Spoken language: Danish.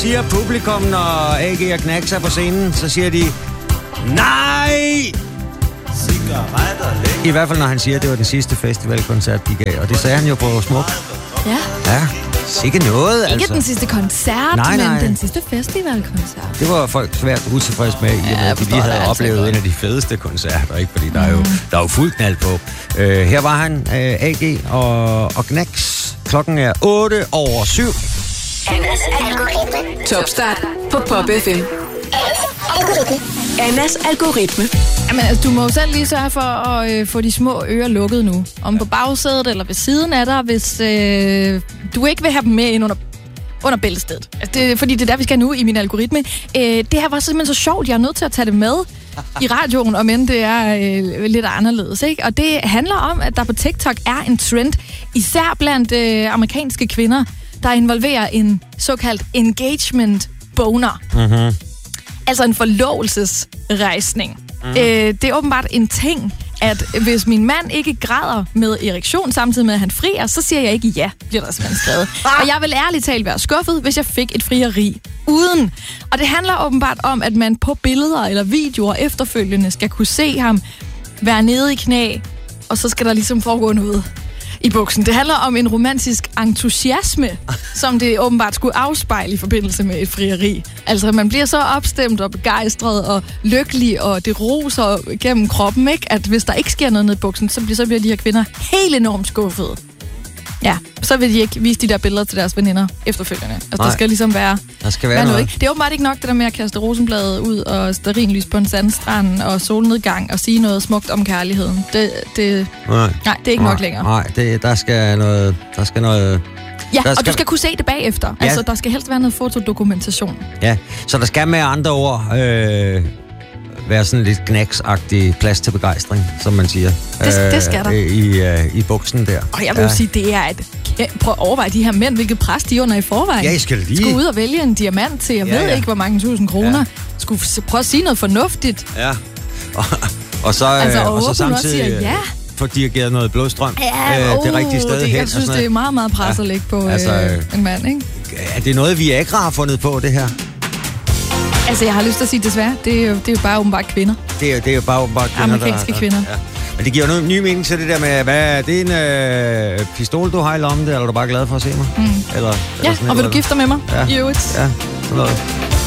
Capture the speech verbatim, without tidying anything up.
Siger publikum, når A G og Knacks er på scenen, så siger de, nej! I hvert fald, når han siger, at det var den sidste festivalkoncert, de gav. Og det sagde han jo på Smuk. Ja. Ja, sikke noget, Ikke altså. den sidste koncert, nej, nej. men den sidste festivalkoncert. Det var folk svært utilfredse med, i og med, Ja, at de lige havde altså oplevet godt. en af de fedeste koncerter, ikke? Fordi der er jo, der er jo fuld knald på. Uh, her var han, uh, A G og, og Knacks. Klokken er otte over syv. Annas algoritme. Topstart på Pop F M. Annas algoritme. Jamen, altså, du må jo selv lige sørge for at øh, få de små ører lukket nu. Om på bagsædet eller ved siden af dig, hvis øh, du ikke vil have dem med ind under, under bæltestedet. Altså, det, fordi det er der, vi skal nu i min algoritme. Øh, det her var simpelthen så sjovt, jeg er nødt til at tage det med i radioen, om end det er øh, lidt anderledes, ikke? Og det handler om, at der på TikTok er en trend, især blandt øh, amerikanske kvinder, der involverer en såkaldt engagement boner. Mm-hmm. Altså en forlovelsesrejsning. Mm. Øh, det er åbenbart en ting, at hvis min mand ikke græder med erektion, samtidig med at han frier, så siger jeg ikke ja, bliver der simpelthen skrevet. Og jeg vil ærligt talt være skuffet, hvis jeg fik et frieri uden. Og det handler åbenbart om, at man på billeder eller videoer efterfølgende skal kunne se ham være nede i knæ, og så skal der ligesom foregå noget i buksen. Det handler om en romantisk entusiasme, som det åbenbart skulle afspejle i forbindelse med et frieri. Altså, man bliver så opstemt og begejstret og lykkelig, og det roser gennem kroppen, ikke? At hvis der ikke sker noget nede i buksen, så bliver, så bliver de her kvinder helt enormt skuffede. Ja, så vil de ikke vise de der billeder til deres veninder efterfølgende. Altså, Nej. der skal ligesom være, Der skal være være noget. noget. Ikke? Det er åbenbart ikke nok, det der med at kaste rosenbladet ud og stearinlys på en sandstrand og solnedgang og sige noget smukt om kærligheden. Det, det, Nej. nej, det er ikke Nej. nok længere. Nej, det, der skal noget... Der skal noget... Ja, Der og skal- du skal kunne se det bagefter. Ja. Altså, der skal helst være noget fotodokumentation. Ja, så der skal med andre ord øh, være sådan lidt Knacks-agtig plads til begejstring, som man siger. Det- det skal der. Øh, I, øh, I buksen der. Og jeg vil jo sige, det er et... kæ- Prøv at overveje de her mænd, hvilket pres de er under i forvejen. Ja, I skal lige... Skulle ud og vælge en diamant til, jeg Ja, ved ja. ikke, hvor mange tusind kroner. Ja. Skulle s- prøve at sige noget fornuftigt. Ja. Og, og så, Altså, øh, og og så åbne samtidig også siger, ja. få dirigeret noget blodstrøm Ja, øh, det uh, rigtige sted det, hen. jeg og synes, sådan det er noget. meget, meget pres Ja. at lægge på Altså, øh, øh, en mand, ikke? Er det noget, Viagra har fundet på, det her? Altså, jeg har lyst til at sige desværre. Det er jo, det er jo bare åbenbart kvinder. Det er, det er jo bare, bare kvinder, Amerikanske der, kvinder. Ja. Men det giver jo noget ny mening til det der med, hvad er det en øh, pistol, du har i lommen, eller er du bare glad for at se mig? Mm. Eller, eller Ja, sådan og vil du noget? gifte dig med mig? Ja. I øvrigt. Ja, sådan noget.